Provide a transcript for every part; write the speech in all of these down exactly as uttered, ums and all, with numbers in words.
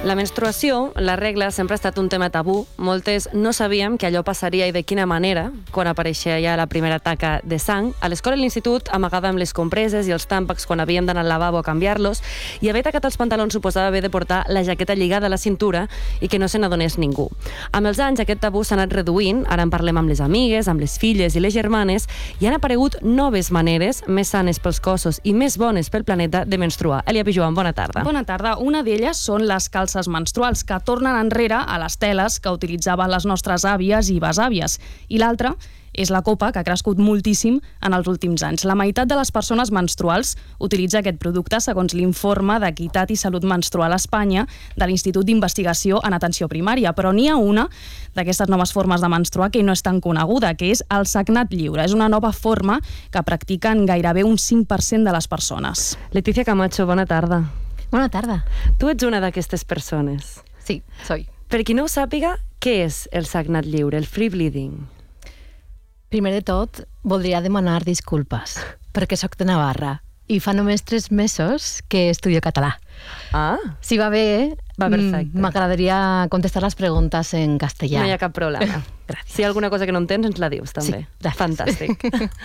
La menstruació, la regla, sempre ha estat un tema tabú. Moltes no sabíem que allò passaria i de quina manera quan apareixia ja la primera taca de sang. A l'escola i a l'institut amagàvem les compreses i els tàmpacs quan havíem d'anar al lavabo a canviar-los, i haver tacat els pantalons suposava haver de portar la jaqueta lligada a la cintura i que no se n'adonés ningú. Amb els anys aquest tabú s'ha anat reduint, ara en parlem amb les amigues, amb les filles i les germanes, i han aparegut noves maneres, més sanes pels cossos i més bones pel planeta, de menstruar. Elia Pijuan, bona tarda. Bona tarda. Una d'elles són les calces menstruals, que tornen enrere a les teles que utilitzaven les nostres àvies i besàvies. I l'altra és la copa, que ha crescut moltíssim en els últims anys. La meitat de les persones menstruals utilitza aquest producte, segons l'informe d'Equitat i Salut Menstrual a Espanya de l'Institut d'Investigació en Atenció Primària. Però n'hi ha una d'aquestes noves formes de menstruar que no és tan coneguda, que és el sagnat lliure. És una nova forma que practiquen gairebé un cinc per cent de les persones. Letícia Camacho, bona tarda. Bona tarda. Tu ets una d'aquestes persones. Sí, soy. Per qui no ho sàpiga, què és el sagnat lliure, el free bleeding? Primer de tot, voldria demanar disculpes, perquè sóc de Navarra i fa només tres mesos que estudio català. Ah. Si va bé, va perfecte. M'agradaria contestar les preguntes en castellà. No hi ha cap problema. Gracias. Si hi ha alguna cosa que no entens, ens la dius, també. Sí, fantàstic.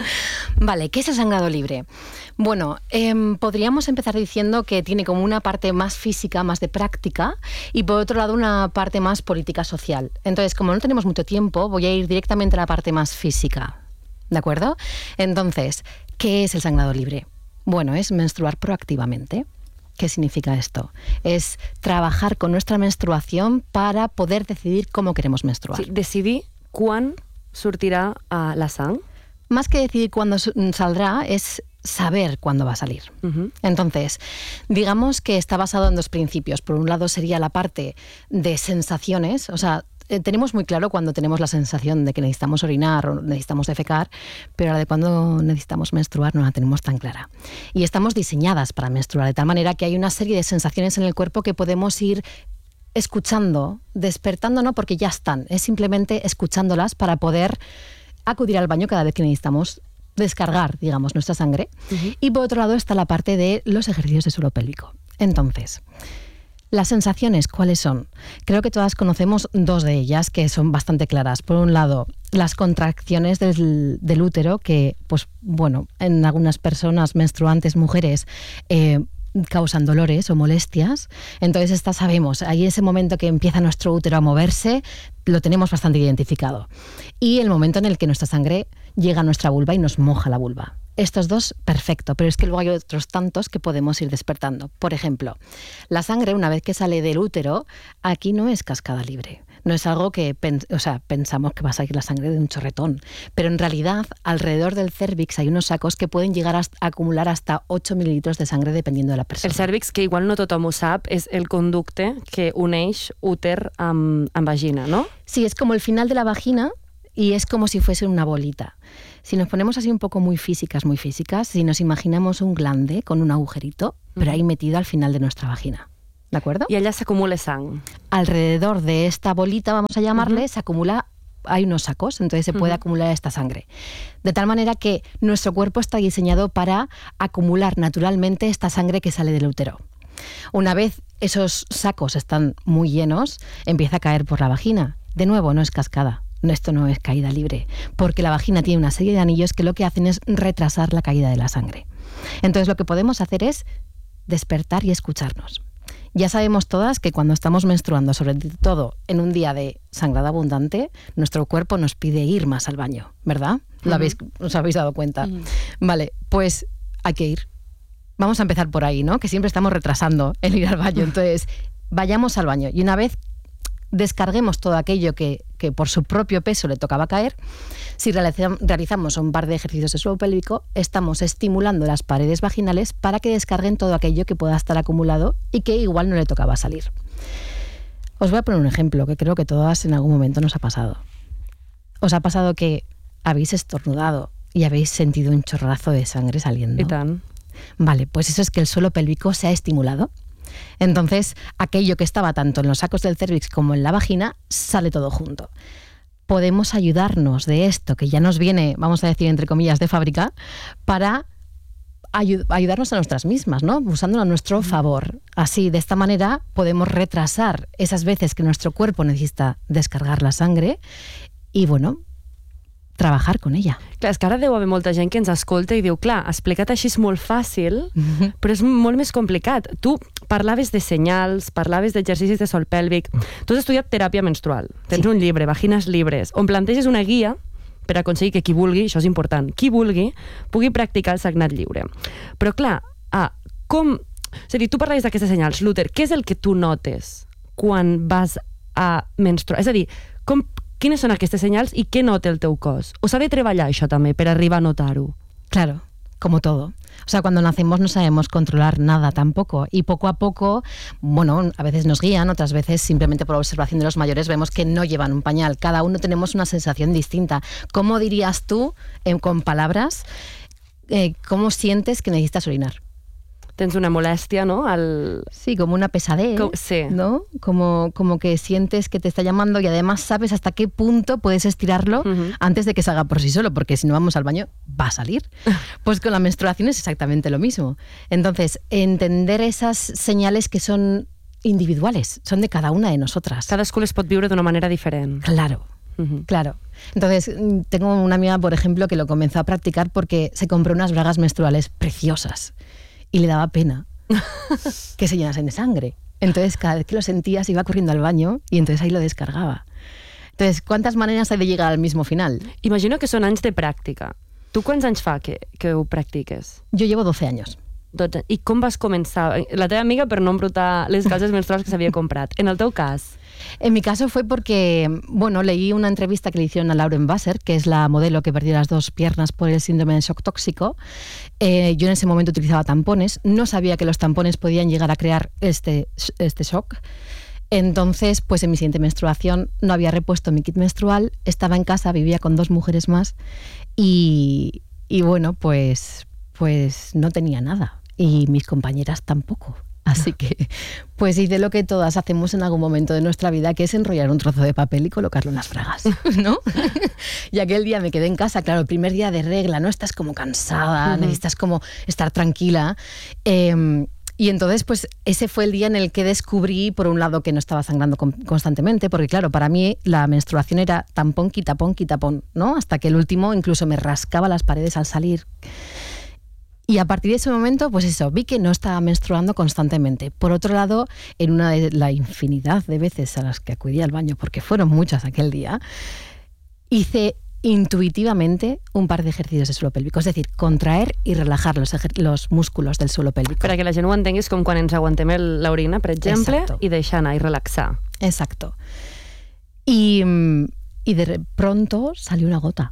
Vale, ¿qué es el sangrado libre? Bueno, eh, podríamos empezar diciendo que tiene como una parte más física, más de práctica, y por otro lado una parte más política social. Entonces, como no tenemos mucho tiempo, voy a ir directamente a la parte más física. ¿De acuerdo? Entonces, ¿qué es el sangrado libre? Bueno, es menstruar proactivamente. ¿Qué significa esto? Es trabajar con nuestra menstruación para poder decidir cómo queremos menstruar. Sí, decidir quan sortirà uh, la sang. Más que decidir cuándo saldrá, es saber cuándo va a salir. Uh-huh. Entonces, digamos que está basado en dos principios. Por un lado sería la parte de sensaciones, o sea, eh, tenemos muy claro cuando tenemos la sensación de que necesitamos orinar o necesitamos defecar, pero la de cuando necesitamos menstruar no la tenemos tan clara. Y estamos diseñadas para menstruar, de tal manera que hay una serie de sensaciones en el cuerpo que podemos ir escuchando, despertando, no porque ya están, es simplemente escuchándolas para poder acudir al baño cada vez que necesitamos descargar, digamos, nuestra sangre. Uh-huh. Y por otro lado está la parte de los ejercicios de suelo pélvico. Entonces, las sensaciones, ¿cuáles son? Creo que todas conocemos dos de ellas que son bastante claras. Por un lado, las contracciones del, del útero, que, pues, bueno, en algunas personas menstruantes, mujeres, eh, causan dolores o molestias. Entonces, esta sabemos, ahí ese momento que empieza nuestro útero a moverse, lo tenemos bastante identificado. Y el momento en el que nuestra sangre llega a nuestra vulva y nos moja la vulva. Estos dos, perfecto, pero es que luego hay otros tantos que podemos ir despertando. Por ejemplo, la sangre, una vez que sale del útero, aquí no es cascada libre. No es algo que o sea, pensamos que va a salir la sangre de un chorretón. Pero en realidad, alrededor del cérvix hay unos sacos que pueden llegar a acumular hasta ocho mililitros de sangre dependiendo de la persona. El cèrvix, que igual no tothom ho sap, és el conducte que uneix úter amb, amb vagina, ¿no? Sí, es como el final de la vagina y es como si fuese una bolita. Si nos ponemos así un poco muy físicas, muy físicas, si nos imaginamos un glande con un agujerito, mm. pero ahí metido al final de nuestra vagina. ¿De acuerdo? Y allá se acumula sang. Alrededor de esta bolita, vamos a llamarle, uh-huh. se acumula, hay unos sacos, entonces se puede uh-huh. acumular esta sangre. De tal manera que nuestro cuerpo está diseñado para acumular naturalmente esta sangre que sale del útero. Una vez esos sacos están muy llenos, empieza a caer por la vagina. De nuevo, no es cascada. Esto no es caída libre, porque la vagina tiene una serie de anillos que lo que hacen es retrasar la caída de la sangre. Entonces lo que podemos hacer es despertar y escucharnos. Ya sabemos todas que cuando estamos menstruando, sobre todo en un día de sangrado abundante, nuestro cuerpo nos pide ir más al baño, ¿verdad? ¿Lo uh-huh. habéis, os habéis dado cuenta? Uh-huh. Vale, pues hay que ir. Vamos a empezar por ahí, ¿no? Que siempre estamos retrasando el ir al baño. Entonces, vayamos al baño y una vez descarguemos todo aquello que, que por su propio peso le tocaba caer, si realizamos un par de ejercicios de suelo pélvico, estamos estimulando las paredes vaginales para que descarguen todo aquello que pueda estar acumulado y que igual no le tocaba salir. Os voy a poner un ejemplo que creo que todas en algún momento nos ha pasado. ¿Os ha pasado que habéis estornudado y habéis sentido un chorrazo de sangre saliendo? ¿Y tan? Vale, pues eso es que el suelo pélvico se ha estimulado. Entonces, aquello que estaba tanto en los sacos del cérvix como en la vagina, sale todo junto. Podemos ayudarnos de esto, que ya nos viene, vamos a decir, entre comillas, de fábrica, para ayudarnos a nosotras mismas, ¿no? Usándolo a nuestro favor. Así, de esta manera, podemos retrasar esas veces que nuestro cuerpo necesita descargar la sangre y, bueno, treballar con ella. Clar, és que ara deu haver molta gent que ens escolta i diu, clar, explicat així és molt fàcil, mm-hmm. però és molt més complicat. Tu parlaves de senyals, parlaves d'exercicis de sòl pèlvic, tu has estudiat teràpia menstrual, tens sí. un llibre, Vagines Libres, on planteges una guia per aconseguir que qui vulgui, això és important, qui vulgui, pugui practicar el sagnat lliure. Però clar, ah, com... És a dir, tu parlaves d'aquestes senyals, Luther, què és el que tu notes quan vas a menstruar? És a dir, com... quines són aquestes senyals i què nota el teu cos? ¿O s'ha de treballar això també per arribar a notar-ho? Claro, como todo. O sea, cuando nacemos no sabemos controlar nada tampoco y poco a poco, bueno, a veces nos guían, otras veces simplemente por observación de los mayores vemos que no llevan un pañal. Cada uno tenemos una sensación distinta. ¿Cómo dirías tú, eh, con palabras, eh, cómo sientes que necesitas orinar? Tens una molestia, ¿no? Al... Sí, como una pesadez, Com... sí. ¿no? Como, como que sientes que te está llamando y además sabes hasta qué punto puedes estirarlo uh-huh. antes de que salga por sí solo, porque si no vamos al baño, va a salir. Pues con la menstruación es exactamente lo mismo. Entonces, entender esas señales que son individuales, son de cada una de nosotras. Cadascú les pot viure d'una manera diferent. Claro. Uh-huh. Claro. Entonces, tengo una amiga, por ejemplo, que lo comenzó a practicar porque se compró unas bragas menstruales preciosas. Y le daba pena que se llenasen de sangre. Entonces, cada vez que lo sentía, se iba corriendo al baño y entonces ahí lo descargaba. Entonces, ¿cuántas maneras hay de llegar al mismo final? Imagino que són anys de pràctica. Tu quants anys fa que, que ho practiques? Yo llevo doce años. dotze. I com vas començar? La teva amiga per no embrutar les calces menstruals que s'havia comprat. En el teu cas? En mi caso fue porque, bueno, leí una entrevista que le hicieron a Lauren Wasser, que es la modelo que perdió las dos piernas por el síndrome de shock tóxico. Eh, yo en ese momento utilizaba tampones, no sabía que los tampones podían llegar a crear este, este shock. Entonces, pues en mi siguiente menstruación no había repuesto mi kit menstrual, estaba en casa, vivía con dos mujeres más y, y bueno, pues, pues no tenía nada y mis compañeras tampoco. Así que, pues hice lo que todas hacemos en algún momento de nuestra vida, que es enrollar un trozo de papel y colocarlo en las bragas, ¿no? Y aquel día me quedé en casa, claro, el primer día de regla, ¿no? Estás como cansada, uh-huh. necesitas como estar tranquila. Eh, y entonces, pues ese fue el día en el que descubrí, por un lado, que no estaba sangrando con, constantemente, porque claro, para mí la menstruación era tampón, quitapón, quitapón, ¿no? Hasta que el último incluso me rascaba las paredes al salir. Y a partir de ese momento, pues eso, vi que no estaba menstruando constantemente. Por otro lado, en una de la infinidad de veces a las que acudí al baño, porque fueron muchas aquel día, hice intuitivamente un par de ejercicios de suelo pélvico, es decir, contraer y relajar los, los músculos del suelo pélvico. Per a que la gent ho entengui, és com quan ens aguantem l'orina, per exemple, Exacto. i deixar anar i relaxar. Exacto. Y, y de pronto salió una gota.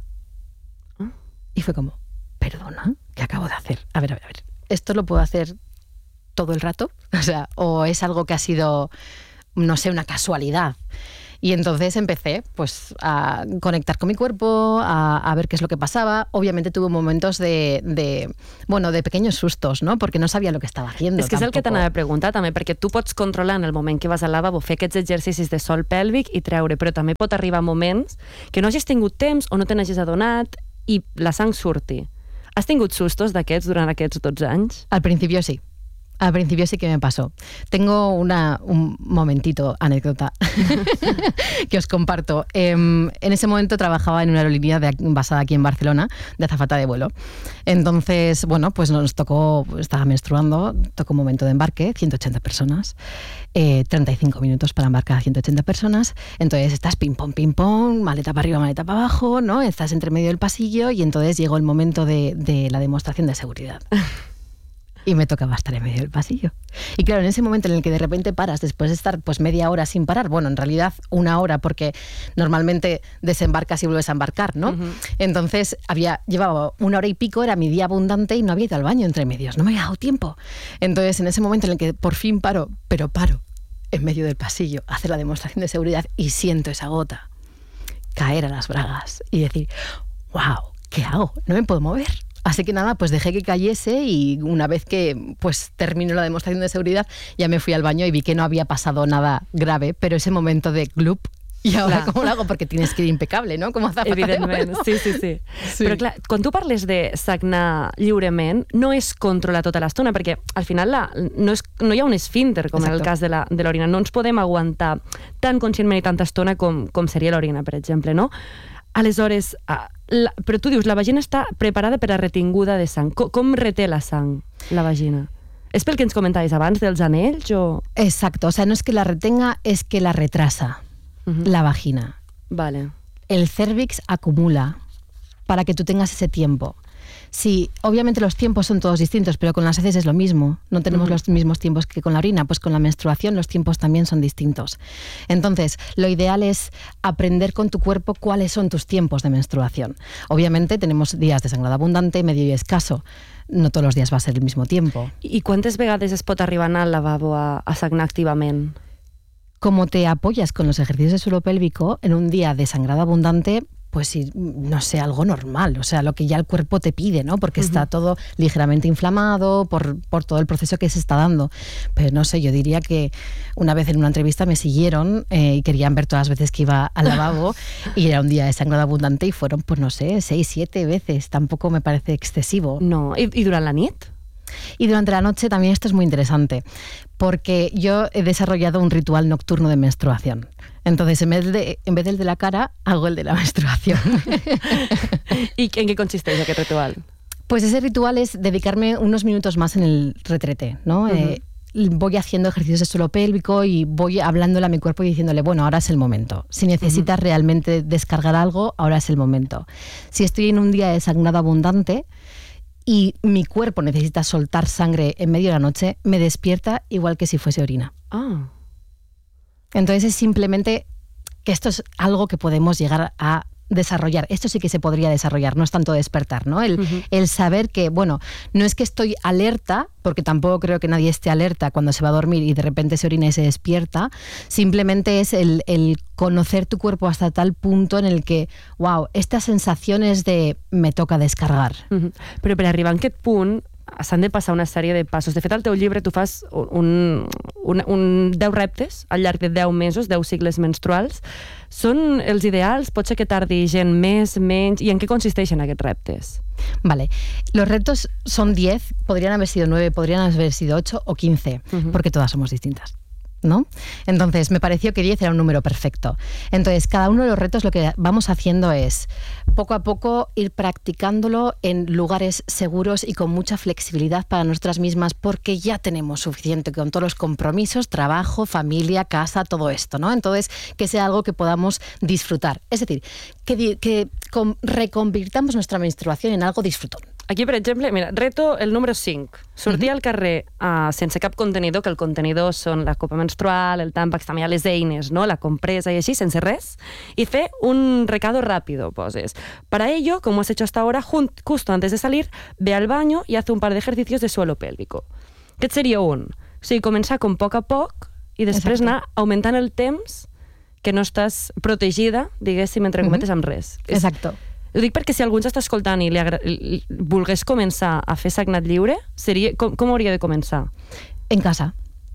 Y fue como... Perdona, ¿qué acabo de hacer? A ver, a ver, a ver. ¿Esto lo puedo hacer todo el rato? O sea, ¿o es algo que ha sido, no sé, una casualidad? Y entonces empecé pues a conectar con mi cuerpo, a, a ver qué es lo que pasaba. Obviamente tuve momentos de, de, bueno, de pequeños sustos, ¿no? Porque no sabia lo que estava haciendo. És que tampoco. És el que t'anava a preguntar també, perquè tu pots controlar en el moment que vas al lavabo, fer aquests exercicis de sòl pèlvic i treure, però també pot arribar moments que no hagis tingut temps o no te n'hagis adonat i la sang surti. ¿Has tingut sustos d'aquests durant aquests dotze anys? Al principio sí. Al principio sí que me pasó. Tengo una, un momentito, anécdota, que os comparto. Eh, en ese momento trabajaba en una aerolínea de, basada aquí en Barcelona, de azafata de vuelo. Entonces, bueno, pues nos tocó, estaba menstruando, tocó un momento de embarque, ciento ochenta personas, eh, treinta y cinco minutos para embarcar a ciento ochenta personas. Entonces estás ping-pong, ping-pong, maleta para arriba, maleta para abajo, ¿no? Estás entre medio del pasillo y entonces llegó el momento de, de la demostración de seguridad. Y me tocaba estar en medio del pasillo. Y claro, en ese momento en el que de repente paras, después de estar pues media hora sin parar, bueno, en realidad una hora, porque normalmente desembarcas y vuelves a embarcar, ¿no? Uh-huh. Entonces había, llevaba una hora y pico, era mi día abundante y no había ido al baño entre medios, no me había dado tiempo. Entonces en ese momento en el que por fin paro, pero paro en medio del pasillo, hacer la demostración de seguridad y siento esa gota caer a las bragas y decir, wow, ¿qué hago? No me puedo mover. Así que nada, pues dejé que cayese y una vez que pues terminó la demostración de seguridad ya me fui al baño y vi que no había pasado nada grave, pero ese momento de glup ¿y ahora Clar. cómo lo hago? Porque tienes que ir impecable, ¿no? Como azafata de Evidentment, vuelo. sí, sí, sí, Sí. Però clar, quan tu parles de sagnar lliurement, no és controlar tota l'estona, perquè al final la, no, és, no hi ha un esfínter, com Exacto. en el cas de la- de l'orina. No ens podem aguantar tan conscientment i tanta estona com, com seria l'orina, per exemple, no? Aleshores, ah, la, però tu dius, la vagina està preparada per a retinguda de sang. Com, com reté la sang, la vagina? És pel que ens comentaves abans dels anells o...? Exacto, o sea, no es que la retenga, es que la retrasa, Ujú. la vagina. Vale. El cérvix acumula para que tú tengas ese tiempo. Sí, obviamente los tiempos son todos distintos, pero con las heces es lo mismo. No tenemos Ujú. los mismos tiempos que con la orina, pues con la menstruación los tiempos también son distintos. Entonces, lo ideal es aprender con tu cuerpo cuáles son tus tiempos de menstruación. Obviamente tenemos días de sangrado abundante, medio y escaso. No todos los días va a ser el mismo tiempo. I quantes vegades es pot arribar a anar al lavabo a, a sagnar activament? Como te apoyas con los ejercicios de suelo pélvico en un día de sangrado abundante, pues sí, no sé, algo normal, o sea, lo que ya el cuerpo te pide, ¿no? Porque Ujú. está todo ligeramente inflamado por, por todo el proceso que se está dando. Pero no sé, yo diría que una vez en una entrevista me siguieron eh, y querían ver todas las veces que iba al lavabo y era un día de sangrado abundante y fueron, pues no sé, seis, siete veces. Tampoco me parece excesivo. No. I, i durant la nit? Y durante la noche también esto es muy interesante, porque yo he desarrollado un ritual nocturno de menstruación. Entonces, en vez, de, en vez del de la cara, hago el de la menstruación. I en què consisteix aquest ritual? Pues ese ritual es dedicarme unos minutos más en el retrete, ¿no? Ujú. Eh, voy haciendo ejercicios de suelo pélvico y voy hablándole a mi cuerpo y diciéndole, bueno, ahora es el momento. Si necesitas realmente descargar algo, ahora es el momento. Si estoy en un día de sangrado abundante y mi cuerpo necesita soltar sangre en medio de la noche, me despierta igual que si fuese orina. Ah, Entonces es simplemente que esto es algo que podemos llegar a desarrollar. Esto sí que se podría desarrollar, no es tanto despertar, ¿no? El, Ujú. el saber que, bueno, no es que estoy alerta, porque tampoco creo que nadie esté alerta cuando se va a dormir y de repente se orina y se despierta, simplemente es el, el conocer tu cuerpo hasta tal punto en el que, wow, estas sensaciones de me toca descargar. uh -huh. Però per arribar a aquest punt s'han de passar una sèrie de passos. De fet, al teu llibre tu fas un, un, un deu reptes al llarg de deu mesos, deu cicles menstruals. Són els ideals? Pot ser que tardi gent més, menys? I en què consisteixen aquests reptes? Vale, los retos son diez, podrían haber sido nueve, podrían haber sido ocho o quince, Ujú. porque todas somos distintas, ¿no? Entonces, me pareció que diez era un número perfecto. Entonces, cada uno de los retos lo que vamos haciendo es, poco a poco, ir practicándolo en lugares seguros y con mucha flexibilidad para nosotras mismas, porque ya tenemos suficiente con todos los compromisos, trabajo, familia, casa, todo esto, ¿no? Entonces, que sea algo que podamos disfrutar. Es decir, que, di- que com- reconvirtamos nuestra menstruación en algo disfrutón. Aquí, per exemple, mira, reto el número cinc. Sortir al carrer uh, sense cap contenidor, que el contenidor són la copa menstrual, el tàmpax, també hi ha les eines, no? La compresa i així, sense res, i fer un recado rápido, poses. Para ello, como has hecho hasta ahora, jun- justo antes de salir, ve al baño y hace un par de ejercicios de suelo pélvico. Aquest seria un. O sigui, començar com a poc a poc i després Exacte. anar augmentant el temps que no estàs protegida, diguéssim, entre cometes, amb res. És- Exacto. Ho dic perquè si algú ens està escoltant i li agra... li- volgués començar a fer sagnat lliure, seria... com, com hauria de començar? En casa.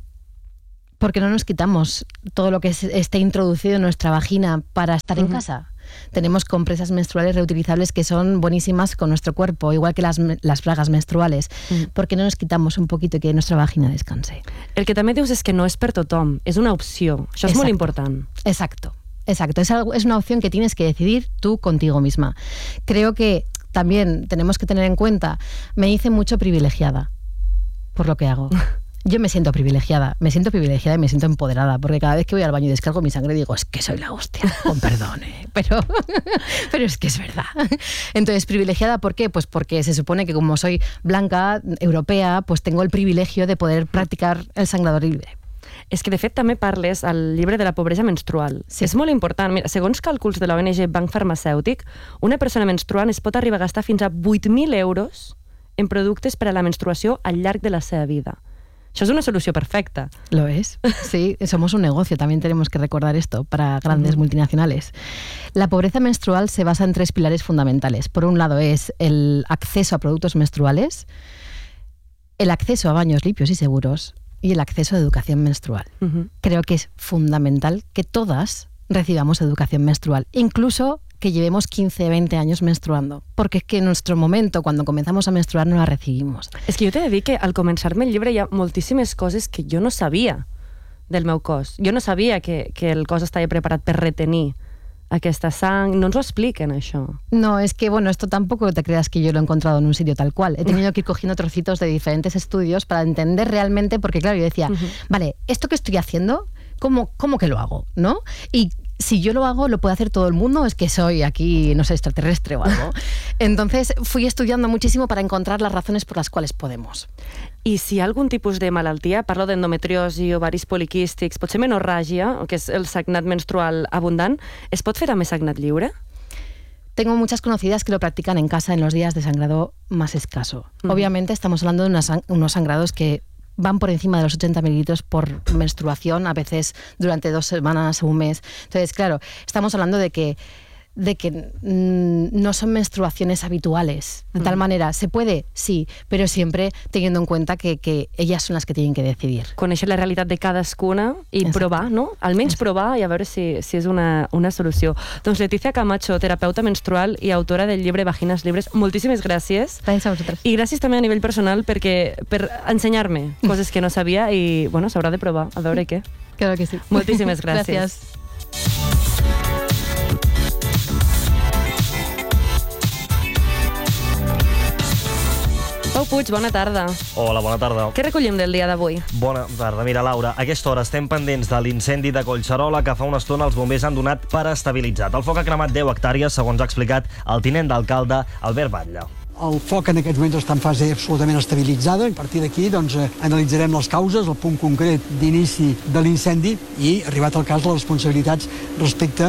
Porque no nos quitamos todo lo que es- esté introducido en nuestra vagina para estar en Ujú. casa. Tenemos compresas menstruales reutilizables que son buenísimas con nuestro cuerpo, igual que las, me- las bragas menstruales. Mm. Porque no nos quitamos un poquito y que nuestra vagina descanse. El que també dius és que no és per tothom, és una opció. Això és molt Exacto. important. Exacto, exacto. Es, algo- es una opción que tienes que decidir tú contigo misma. Creo que también tenemos que tener en cuenta, me hice mucho privilegiada por lo que hago. Yo me siento privilegiada, me siento privilegiada y me siento empoderada, porque cada vez que voy al baño y descargo mi sangre digo, es que soy la hostia, con perdón, ¿eh? pero, pero es que es verdad. Entonces, privilegiada, ¿por qué? Pues porque se supone que como soy blanca, europea, pues tengo el privilegio de poder practicar el sangrado libre. És que, de fet, també parles al llibre de la pobresa menstrual. Sí. És molt important. Mira, segons càlculs de l'O N G Banc Farmacèutic, una persona menstruant es pot arribar a gastar fins a vuit mil euros en productes per a la menstruació al llarg de la seva vida. Això és una solució perfecta. Lo es. Sí, somos un negocio, también tenemos que recordar esto para grandes multinacionales. La pobreza menstrual se basa en tres pilares fundamentales. Por un lado es el acceso a productos menstruales, el acceso a baños limpios y seguros y el acceso a educación menstrual. Uh -huh. Creo que es fundamental que todas recibamos educación menstrual, incluso que llevemos quince, veinte años menstruando, porque es que en nuestro momento, cuando comenzamos a menstruar, no la recibimos. És que jo t'he de dir que al començar-me el llibre hi ha moltíssimes coses que jo no sabia del meu cos. Jo no sabia que, que el cos estava preparat per retenir aquesta sang. No ens ho expliquen, això. No, es que, bueno, esto tampoco te creas que yo lo he encontrado en un sitio tal cual. He tenido que ir cogiendo trocitos de diferentes estudios para entender realmente, porque claro, yo decía, uh-huh. vale, esto que estoy haciendo, ¿cómo, cómo que lo hago? ¿No? Y si yo lo hago, ¿lo puede hacer todo el mundo? ¿Es que soy aquí, no sé, extraterrestre o algo? Entonces fui estudiando muchísimo para encontrar las razones por las cuales podemos. I si hi ha algun tipus de malaltia, parlo d'endometriosi, ovaris poliquístics, potser menorràgia, que és el sagnat menstrual abundant, es pot fer amb sagnat lliure? Tengo muchas conocidas que lo practican en casa en los días de sangrado más escaso. Uh-huh. Obviamente estamos hablando de unas, unos sangrados que van por encima de los ochenta mililitros por menstruación, a veces durante dos semanas o un mes. Entonces, claro, estamos hablando de que de que mmm, no son menstruaciones habituales. De tal manera, ¿se puede? Sí, pero siempre teniendo en cuenta que, que ellas son las que tienen que decidir. Conèixer la realitat de cadascuna i Exacte. provar, no? Almenys Exacte. provar i a veure si, si és una, una solució. Doncs Letícia Camacho, terapeuta menstrual i autora del llibre Vaginas Libres, moltíssimes gràcies. Gràcies a vosaltres. I gràcies també a nivell personal perquè, per ensenyar-me coses que no sabia i, bueno, s'haurà de provar, a veure què. Claro que sí. Moltíssimes gràcies. Gràcies. Pau Puig, bona tarda. Hola, bona tarda. Què recollim del dia d'avui? Bona tarda. Mira, Laura, a aquesta hora estem pendents de l'incendi de Collserola que fa una estona els bombers han donat per estabilitzat. El foc ha cremat deu hectàrees, segons ha explicat el tinent d'alcalde Albert Batlle. El foc en aquests moments està en fase absolutament estabilitzada. A partir d'aquí doncs, eh, analitzarem les causes, el punt concret d'inici de l'incendi i, arribat al cas, les responsabilitats respecte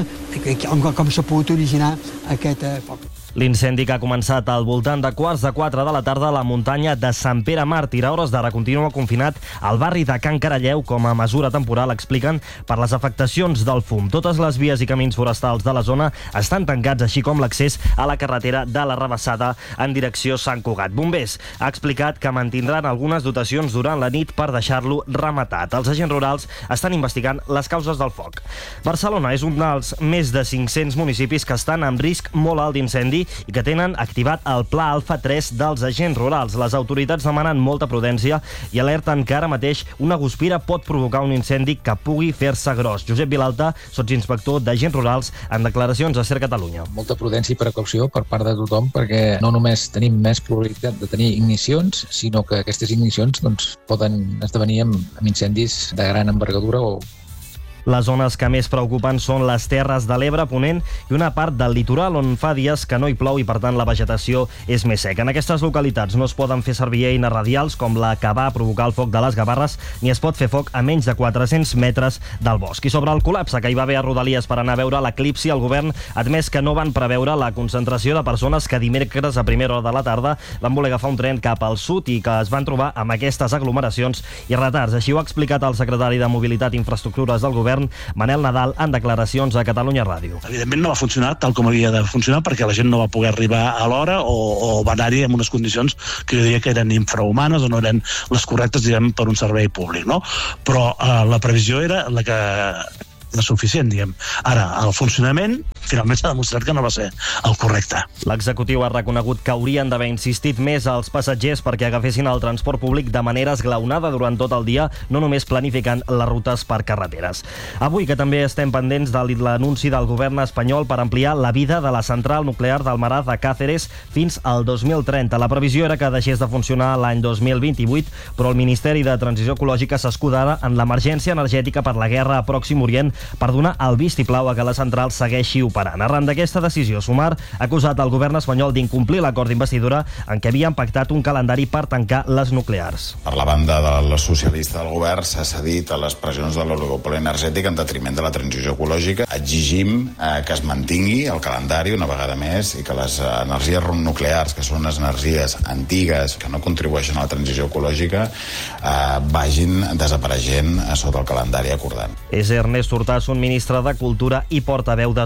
a com s'ha pogut originar aquest eh, foc. L'incendi que ha començat al voltant de quarts de quatre de la tarda a la muntanya de Sant Pere Màrtir. A hores d'ara continua confinat al barri de Can Caralleu com a mesura temporal, expliquen, per les afectacions del fum. Totes les vies i camins forestals de la zona estan tancats, així com l'accés a la carretera de la Rabassada en direcció Sant Cugat. Bombers ha explicat que mantindran algunes dotacions durant la nit per deixar-lo rematat. Els agents rurals estan investigant les causes del foc. Barcelona és un dels més de cinc-cents municipis que estan en risc molt alt d'incendi i que tenen activat el Pla Alfa tres dels agents rurals. Les autoritats demanen molta prudència i alerten que ara mateix una guspira pot provocar un incendi que pugui fer-se gros. Josep Vilalta, sotsinspector d'agents rurals, en declaracions a Ser Catalunya. Molta prudència i precaució per part de tothom, perquè no només tenim més probabilitat de tenir ignicions, sinó que aquestes ignicions doncs, poden esdevenir amb, amb incendis de gran envergadura o Les zones que més preocupen són les Terres de l'Ebre, Ponent i una part del litoral on fa dies que no hi plou i per tant la vegetació és més seca. En aquestes localitats no es poden fer servir eines radials com la que va provocar el foc de les Gavarres ni es pot fer foc a menys de quatre-cents metres del bosc. I sobre el col·lapse que hi va haver a Rodalies per anar a veure l'eclipsi, el govern ha admès que no van preveure la concentració de persones que dimecres a primera hora de la tarda van voler agafar un tren cap al sud i que es van trobar amb aquestes aglomeracions i retards. Així ho ha explicat el secretari de Mobilitat i Infraestructures del govern, Manel Nadal, en declaracions a Catalunya Ràdio. Evidentment no va funcionar tal com havia de funcionar perquè la gent no va poder arribar a l'hora o, o va anar-hi en unes condicions que jo diria que eren infrahumanes o no eren les correctes, diguem, per un servei públic, no? Però eh, la previsió era la que era suficient, diguem. Ara, el funcionament finalment s'ha demostrat que no va ser el correcte. L'executiu ha reconegut que haurien d'haver insistit més als passatgers perquè agafessin el transport públic de manera esglaonada durant tot el dia, no només planificant les rutes per carreteres. Avui, que també estem pendents de l'anunci del govern espanyol per ampliar la vida de la central nuclear d'Almaraz a Càceres fins al dos mil trenta. La previsió era que deixés de funcionar l'any dos mil vint-i-vuit, però el Ministeri de Transició Ecològica s'escudava en l'emergència energètica per la guerra a Pròxim Orient per donar el vistiplau a que la central segueixi operant. Arran d'aquesta decisió, Sumar ha acusat el govern espanyol d'incomplir l'acord d'investidura en què havien pactat un calendari per tancar les nuclears. Per la banda del socialista del govern s'ha cedit a les pressions de l'oligopoli energètic en detriment de la transició ecològica. Exigim eh, que es mantingui el calendari una vegada més i que les energies nuclears, que són unes energies antigues que no contribueixen a la transició ecològica, eh, vagin desapareixent sota el calendari acordat. És Ernest Urtasun, ministre de Cultura i portaveu de Sumar. A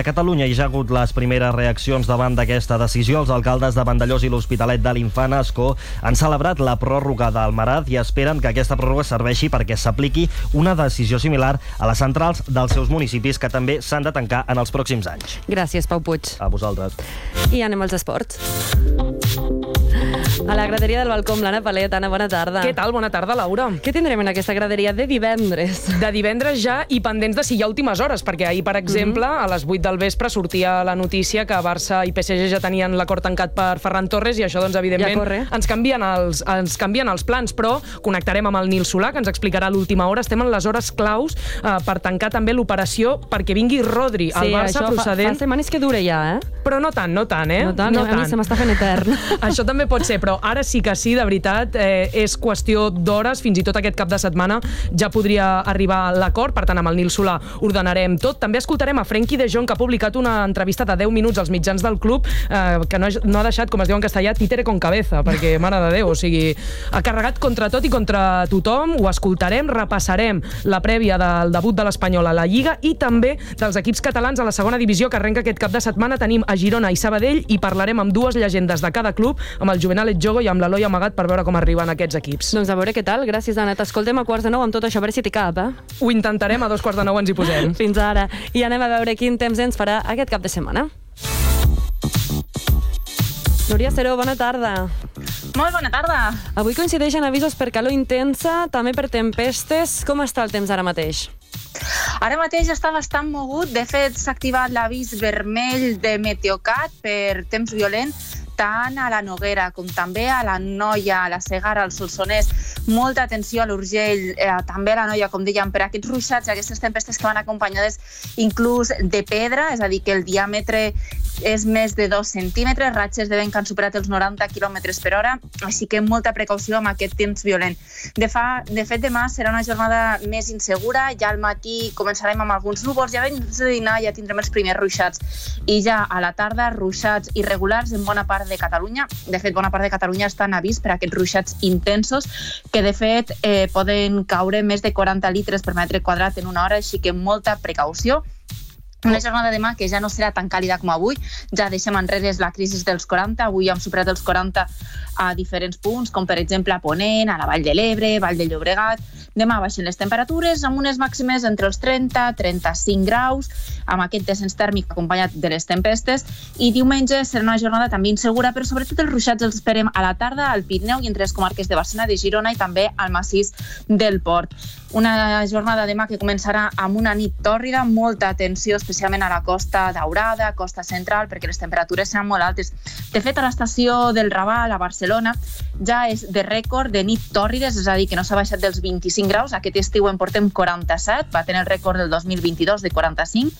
Catalunya hi ha hagut les primeres reaccions davant d'aquesta decisió. Els alcaldes de Vandellòs i l'Hospitalet de l'Infant Ascó han celebrat la pròrroga del Marat i esperen que aquesta pròrroga serveixi perquè s'apliqui una decisió similar a les centrals dels seus municipis, que també s'han de tancar en els pròxims anys. Gràcies, Pau Puig. A vosaltres. I anem als esports. A la graderia del balcó amb l'Anna Palet. Anna, bona tarda. Què tal? Bona tarda, Laura. Què tindrem en aquesta graderia de divendres? De divendres ja, i pendents de si hi ha últimes hores, perquè ahir, per exemple, mm -hmm. a les vuit del vespre sortia la notícia que Barça i P S G ja tenien l'acord tancat per Ferran Torres, i això, doncs, evidentment, ja ens canvien els, ens canvien els plans, però connectarem amb el Nil Solà, que ens explicarà l'última hora. Estem en les hores claus eh, per tancar també l'operació perquè vingui Rodri al sí, Barça això procedent. Fa, fa setmanes que dura ja, eh? Però no tant, no tant, eh? No tant, no a mi tant. se m'està fent etern. Això també pot ser, però ara sí que sí, de veritat, eh, és qüestió d'hores, fins i tot aquest cap de setmana ja podria arribar l'acord, per tant, amb el Nil Solà ordenarem tot. També escoltarem a Frenkie de Jong, que ha publicat una entrevista de deu minuts als mitjans del club, eh, que no, no ha deixat, com es diu en castellà, títere con cabeza, perquè, mare de Déu, o sigui, ha carregat contra tot i contra tothom. Ho escoltarem, repassarem la prèvia del debut de l'Espanyol a la Lliga i també dels equips catalans a la segona divisió, que arrenca aquest cap de setmana. Tenim a Girona i Sabadell i parlarem amb dues llegendes de cada club, amb el Juvenal Etjogo i amb l'Eloi Amagat, per veure com arriben aquests equips. Doncs a veure què tal. Gràcies, Anna. T'escoltem a quarts de nou amb tot això, a veure si t'hi cap, eh? Ho intentarem, a dos quarts de nou ens hi posem. Fins ara. I anem a veure quin temps ens farà aquest cap de setmana. Núria Seró, bona tarda. Molt bona tarda. Avui coincideixen avisos per calor intensa, també per tempestes. Com està el temps ara mateix? Ara mateix està bastant mogut. De fet, s'ha activat l'avís vermell de Meteocat per temps violent, tant a la Noguera com també a la Noia, a la Segara, al Solsonès. Molta atenció a l'Urgell, eh, també a la Noia, com dèiem, per aquests ruixats i aquestes tempestes que van acompanyades inclús de pedra, és a dir, que el diàmetre és més de dos centímetres, ratxes de vent que han superat els noranta quilòmetres per hora, així que molta precaució amb aquest temps violent. De, fa, de fet, demà serà una jornada més insegura, ja al matí començarem amb alguns núvols, ja abans de dinar ja tindrem els primers ruixats, i ja a la tarda ruixats irregulars en bona part de Catalunya. De fet, bona part de Catalunya està en avís per aquests ruixats intensos, que de fet eh, poden caure més de quaranta litres per metre quadrat en una hora, així que molta precaució. Una jornada demà que ja no serà tan càlida com avui, ja deixem enrere la crisi dels quaranta, avui hem superat els quaranta a diferents punts, com per exemple a Ponent, a la Vall de l'Ebre, Vall de Llobregat. Demà baixen les temperatures amb unes màximes entre els trenta i trenta-cinc graus, amb aquest descens tèrmic acompanyat de les tempestes, i diumenge serà una jornada també insegura, però sobretot els ruixats els esperem a la tarda al Pirineu i entre les comarques de Barcelona, de Girona i també al massís del Port. Una jornada demà que començarà amb una nit tòrrida, molta atenció especialment a la Costa Daurada, Costa Central, perquè les temperatures seran molt altes. De fet, a l'estació del Raval, a Barcelona, ja és de rècord de nit tòrrides, és a dir, que no s'ha baixat dels vint-i-cinc graus. Aquest estiu en portem quaranta-set, va tenir el rècord del dos mil vint-i-dos de quaranta-cinc,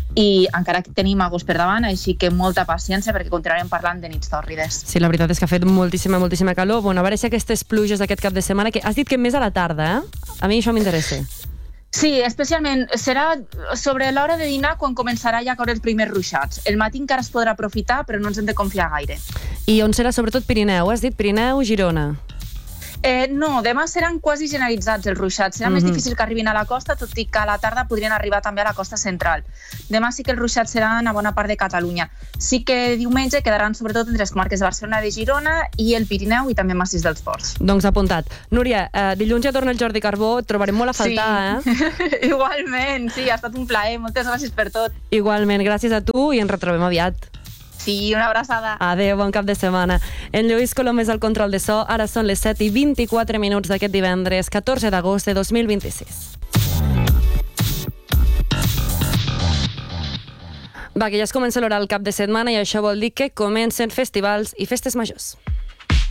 i encara que tenim agost per davant, així que molta paciència perquè continuarem parlant de nits tòrrides. Sí, la veritat és que ha fet moltíssima, moltíssima calor. Bueno, a veure si aquestes pluges d'aquest cap de setmana, que has dit que més a la tarda, eh? A mi això m'interessa. Sí, especialment serà sobre l'hora de dinar quan començarà ja a caure els primers ruixats. El matí encara es podrà aprofitar, però no ens hem de confiar gaire. I on serà sobretot Pirineu? Has dit Pirineu, Girona? Eh, no, demà seran quasi generalitzats els ruixats. Serà mm-hmm. més difícil que arribin a la costa, tot i que a la tarda podrien arribar també a la costa central. Demà sí que els ruixats seran a bona part de Catalunya. Sí que diumenge quedaran sobretot entre les comarques de Barcelona, de Girona i el Pirineu i també massís dels Ports. Doncs apuntat. Núria, eh, dilluns ja torna el Jordi Carbó, et trobarem molt a faltar, sí. eh? Igualment, sí, ha estat un plaer. Moltes gràcies per tot. Igualment, gràcies a tu i ens retrobem aviat. Sí, una abraçada. Adéu, bon cap de setmana. En Lluís Colom és el control de so. Ara són les set i vint-i-quatre minuts d'aquest divendres, catorze d'agost de dos mil vint-i-sis. Va, que ja es comença l'hora al cap de setmana i això vol dir que comencen festivals i festes majors.